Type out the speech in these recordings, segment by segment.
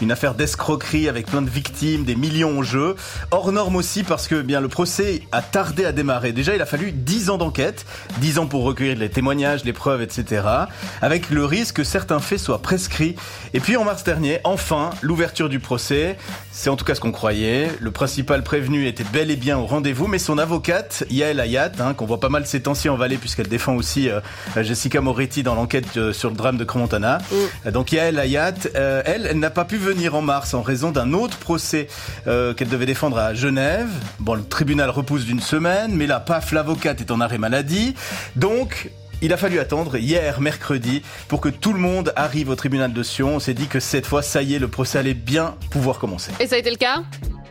Une affaire d'escroquerie avec plein de victimes, des millions en jeu. Hors norme aussi parce que le procès a tardé à démarrer. Déjà, il a fallu 10 ans d'enquête, 10 ans pour recueillir les témoignages, les preuves, etc. Avec le risque que certains faits soient prescrits. Et puis en mars dernier, enfin, l'ouverture du procès. C'est en tout cas ce qu'on croyait. Le principal prévenu était bel et bien au rendez-vous, mais son avocate, Yael Hayat, qu'on voit pas mal ces temps-ci en Valais puisqu'elle défend aussi Jessica Moretti dans l'enquête sur le drame de Crans-Montana. Donc Yael Hayat, elle n'a pas pu venir en mars en raison d'un autre procès qu'elle devait défendre à Genève. Bon, le tribunal repousse d'une semaine, mais là, paf, l'avocate est en arrêt maladie. Donc, il a fallu attendre hier, mercredi, pour que tout le monde arrive au tribunal de Sion. On s'est dit que cette fois, ça y est, le procès allait bien pouvoir commencer. Et ça a été le cas ?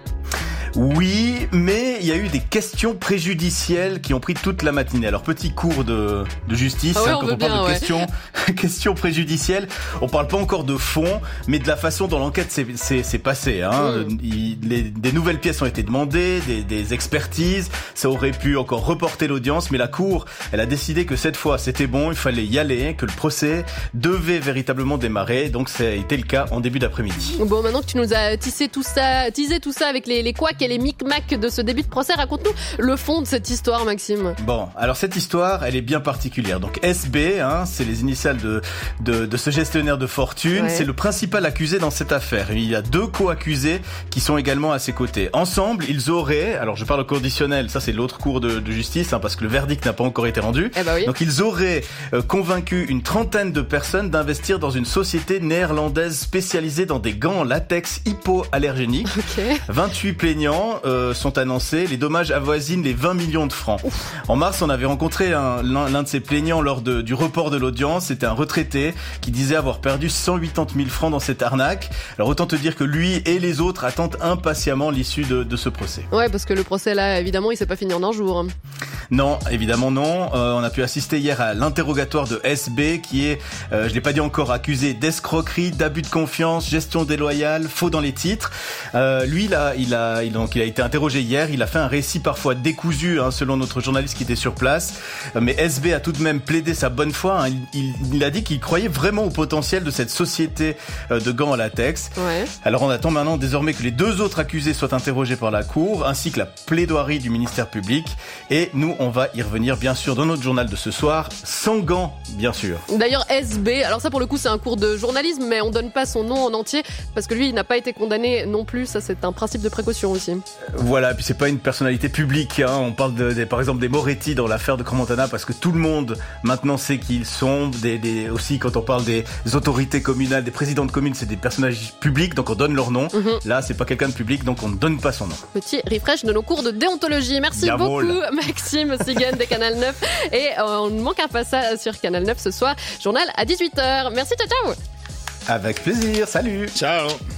Oui, mais il y a eu des questions préjudicielles qui ont pris toute la matinée. Alors, petit cours de justice, quand on parle de questions préjudicielles, on parle pas encore de fond, mais de la façon dont l'enquête s'est passée. Des nouvelles pièces ont été demandées, des expertises, ça aurait pu encore reporter l'audience, mais la Cour, elle a décidé que cette fois, c'était bon, il fallait y aller, que le procès devait véritablement démarrer, donc ça a été le cas en début d'après-midi. Bon, maintenant que tu nous as teasé tout ça avec les couacs et les micmacs de ce début de procès, raconte-nous le fond de cette histoire, Maxime. Bon, alors cette histoire, elle est bien particulière. Donc SB, c'est les initiales de ce gestionnaire de fortune, c'est le principal accusé dans cette affaire. Il y a 2 co-accusés qui sont également à ses côtés. Ensemble, ils auraient, alors je parle au conditionnel, ça c'est l'autre cours de justice, parce que le verdict n'a pas encore été rendu. Donc ils auraient convaincu une trentaine de personnes d'investir dans une société néerlandaise spécialisée dans des gants en latex hypoallergéniques. 28 plaignants sont annoncés. Les dommages avoisinent les 20 millions de francs. En mars, on avait rencontré l'un de ces plaignants lors du report de l'audience. C'était un retraité qui disait avoir perdu 180 000 francs dans cette arnaque. Alors autant te dire que lui et les autres attendent impatiemment l'issue de ce procès. Ouais, parce que le procès là, évidemment, il s'est pas fini en un jour. Non, évidemment non. On a pu assister hier à l'interrogatoire de SB qui est, je l'ai pas dit encore, accusé d'escroquerie, d'abus de confiance, gestion déloyale, faux dans les titres. Lui, il a été interrogé hier. Il a fait un récit parfois décousu, selon notre journaliste qui était sur place. Mais SB a tout de même plaidé sa bonne foi. Il a dit qu'il croyait vraiment au potentiel de cette société de gants en latex. Alors on attend maintenant désormais que les 2 autres accusés soient interrogés par la Cour, ainsi que la plaidoirie du ministère public. Et nous, on va y revenir bien sûr dans notre journal de ce soir, sans gants, bien sûr. D'ailleurs, SB, alors ça pour le coup c'est un cours de journalisme, mais on donne pas son nom en entier, parce que lui il n'a pas été condamné non plus, ça c'est un principe de précaution aussi. Voilà, puis c'est pas une personnalité publique, on parle par exemple des Moretti dans l'affaire de Crans-Montana, parce que tout le monde maintenant sait qui ils sont, aussi quand on parle des autorités communales, des présidents de communes, c'est des personnages publics, donc on donne leur nom. Là, c'est pas quelqu'un de public, donc on ne donne pas son nom. Petit refresh de nos cours de déontologie. Merci beaucoup, Maxime Siguen de Canal 9. Et on ne manquera pas ça sur Canal 9 ce soir. Journal à 18h. Merci, ciao, ciao. Avec plaisir, salut. Ciao.